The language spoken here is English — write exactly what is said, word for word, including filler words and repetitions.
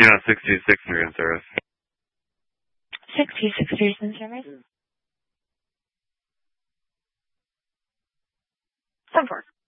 Yeah, sixty-six years in service. sixty-six years in service? Some four.